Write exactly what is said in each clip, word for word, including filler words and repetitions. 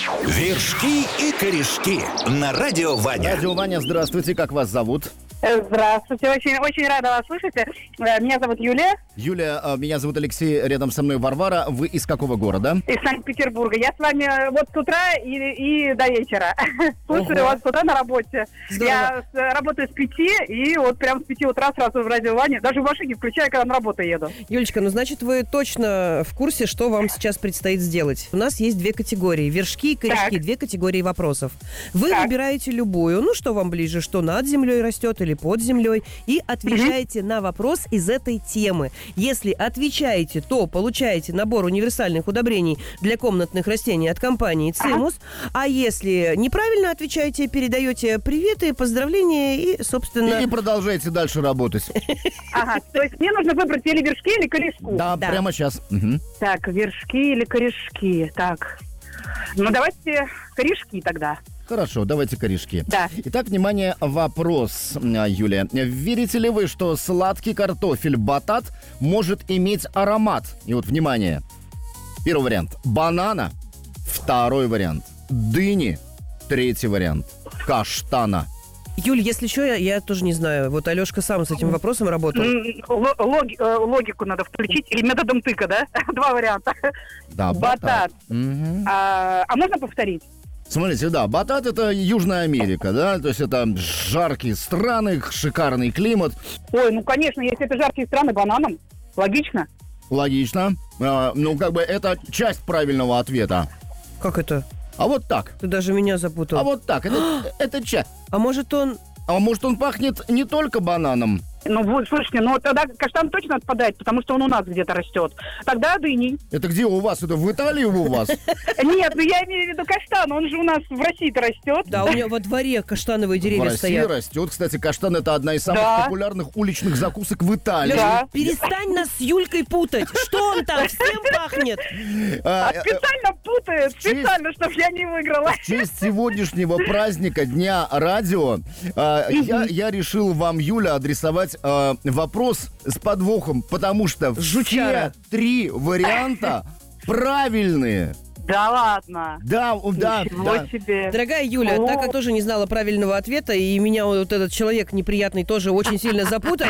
Вершки и корешки на радио Ваня. Радио Ваня, здравствуйте, как вас зовут? Здравствуйте, очень, очень рада вас слышать. Меня зовут Юлия. Юлия, меня зовут Алексей, рядом со мной Варвара. Вы из какого города? Из Санкт-Петербурга. Я с вами вот с утра и, и до вечера. Слушаю Ого. вас с утра на работе. Здорово. Я с, работаю с пяти, и вот прям с пяти утра сразу в радио Ване. Даже в машине включаю, когда на работу еду. Юлечка, ну значит, вы точно в курсе, что вам сейчас предстоит сделать. У нас есть две категории. Вершки и корешки. Так. Две категории вопросов. Вы Так. выбираете любую. Ну, что вам ближе, что над землей растет или под землей. И отвечаете mm-hmm. на вопрос из этой темы. Если отвечаете, то получаете набор универсальных удобрений для комнатных растений от компании «Цимус». Ага. А если неправильно отвечаете, передаете приветы, поздравления и, собственно... И продолжайте дальше работать. Ага, то есть мне нужно выбрать или вершки, или корешку. Да, Да. прямо сейчас. Угу. Так, вершки или корешки. Так, ну давайте корешки тогда. Хорошо, давайте корешки. Да. Итак, внимание, вопрос, Юлия. Верите ли вы, что сладкий картофель батат может иметь аромат? И вот, внимание. Первый вариант – банана. Второй вариант – дыни. Третий вариант – каштана. Юль, если что, я, я тоже не знаю. Вот Алешка сам с этим вопросом работал. М, ло- логи- э, логику надо включить. Или методом тыка, да? Два варианта. Да, Батат. Мгм. А, а можно повторить? Смотрите, да, батат – это Южная Америка, да, то есть это жаркие страны, шикарный климат. Ой, ну, конечно, если это жаркие страны, бананом. Логично. Логично. А, ну, как бы это часть правильного ответа. Как это? А вот так. Ты даже меня запутал. А вот так. Это, это часть. А может он... А может, он пахнет не только бананом? Ну, вот, слушайте, ну, тогда каштан точно отпадает, потому что он у нас где-то растет. Тогда дыни. Это где у вас? Это в Италии у вас? Нет, ну, я имею в виду каштан, он же у нас в России-то растет. Да, у меня во дворе каштановые В деревья России стоят. растет. Кстати, каштан – это одна из самых Да. популярных уличных закусок в Италии. Да. Перестань нас с Юлькой путать. Что он там? Всем пахнет. А, А э, специально путает, специально, чтобы я не выиграла. В честь сегодняшнего праздника Дня радио а, я, я решил вам, Юля, адресовать а, вопрос с подвохом, потому что Жучара. все три варианта правильные. Да ладно. Да, о, да, Ничего да. себе. Дорогая Юля, О. так как тоже не знала правильного ответа, и меня вот этот человек неприятный тоже очень сильно запутал,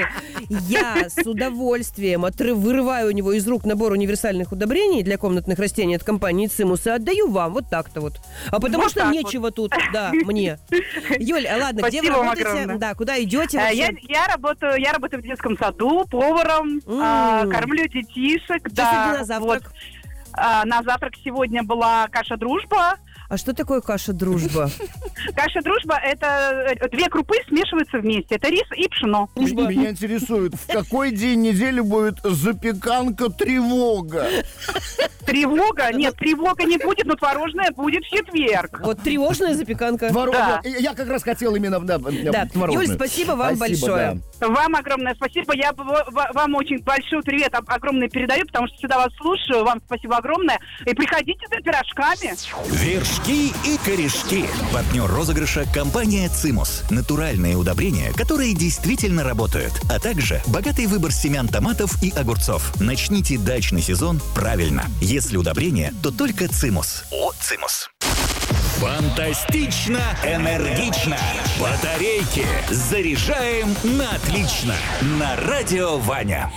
я с удовольствием отрыв, вырываю у него из рук набор универсальных удобрений для комнатных растений от компании «Цимус» и отдаю вам вот так-то вот. А потому Вот что так нечего тут, да, мне. Юль, а ладно, где вы Спасибо вам работаете? огромное. Да, куда идете А, вообще? Я, я работаю, я работаю в детском саду поваром, М. а, кормлю детишек. Что Да, сегодня на завтрак? вот. А, на завтрак сегодня была каша «Дружба». А что такое каша «Дружба»? Каша «Дружба» — это э, две крупы смешиваются вместе. Это рис и пшено. М- Меня интересует, в какой день недели будет запеканка «Тревога»? Тревога? Нет, тревога не будет, но творожная будет в четверг. Вот тревожная запеканка. Творо- Да. Я как раз хотел именно да, Да. творожную. Юль, спасибо вам Спасибо, большое. да. Вам огромное спасибо. Я б- в- вам очень большой привет об- огромный передаю, потому что всегда вас слушаю. Вам спасибо огромное. И приходите за пирожками. Вершки и корешки. Партнер розыгрыша – компания «Цимус». Натуральные удобрения, которые действительно работают. А также богатый выбор семян томатов и огурцов. Начните дачный сезон правильно. Если удобрения, то только «Цимус». О, «Цимус». Фантастично, энергично. Батарейки заряжаем на отлично. На радио Ваня.